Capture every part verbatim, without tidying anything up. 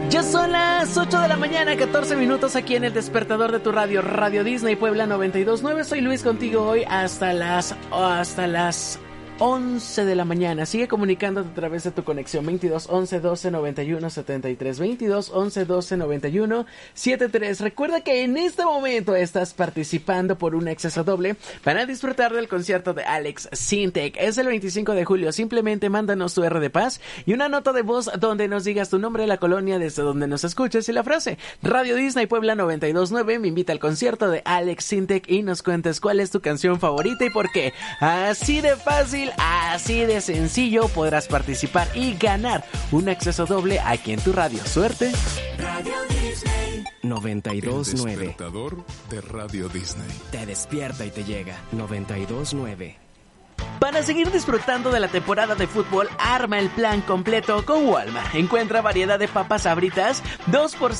Ya son las ocho de la mañana, catorce minutos aquí en el despertador de tu radio, Radio Disney Puebla noventa y dos punto nueve. Soy Luis contigo hoy hasta las hasta las once de la mañana. Sigue comunicándote a través de tu conexión veintidós once doce noventa y uno setenta y tres, veintidós once doce noventa y uno setenta y tres. Recuerda que en este momento estás participando por un acceso doble para disfrutar del concierto de Alex Sintek. Es el veinticinco de julio. Simplemente mándanos tu R de paz y una nota de voz donde nos digas tu nombre, la colonia desde donde nos escuches y la frase Radio Disney Puebla noventa y dos punto nueve me invita al concierto de Alex Sintek y nos cuentes cuál es tu canción favorita y por qué. Así de fácil, así de sencillo podrás participar y ganar un acceso doble aquí en tu radio. Suerte. Radio Disney noventa y dos punto nueve. El despertador de Radio Disney. Te despierta y te llega. noventa y dos punto nueve. Para seguir disfrutando de la temporada de fútbol, arma el plan completo con Walmart. Encuentra variedad de papas Sabritas, dos por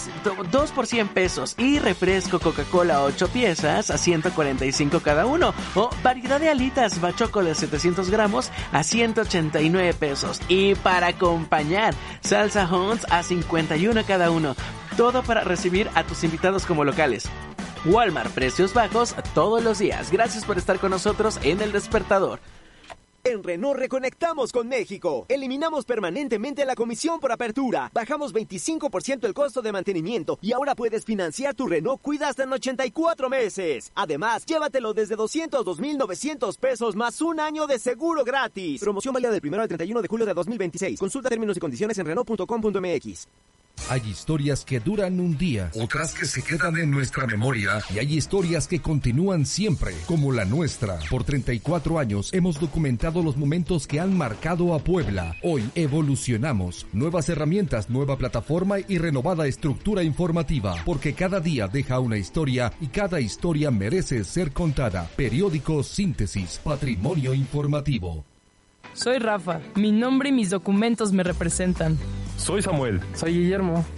cien pesos, y refresco Coca-Cola ocho piezas a ciento cuarenta y cinco cada uno, o variedad de alitas Bachoco de setecientos gramos a ciento ochenta y nueve pesos. Y para acompañar, salsa Hunt's a cincuenta y uno cada uno. Todo para recibir a tus invitados como locales. Walmart, precios bajos todos los días. Gracias por estar con nosotros en El Despertador. En Renault reconectamos con México. Eliminamos permanentemente la comisión por apertura. Bajamos veinticinco por ciento el costo de mantenimiento y ahora puedes financiar tu Renault Cuida hasta en ochenta y cuatro meses. Además, llévatelo desde doscientos dos mil novecientos pesos más un año de seguro gratis. Promoción válida del primero al treinta y uno de julio de dos mil veintiséis. Consulta términos y condiciones en renault punto com punto m x. Hay historias que duran un día, otras que se quedan en nuestra memoria, y hay historias que continúan siempre, como la nuestra. Por treinta y cuatro años hemos documentado los momentos que han marcado a Puebla. Hoy evolucionamos. Nuevas herramientas, nueva plataforma y renovada estructura informativa, porque cada día deja una historia y cada historia merece ser contada. Periódico Síntesis, Patrimonio Informativo. Soy Rafa. Mi nombre y mis documentos me representan. Soy Samuel. Soy Guillermo.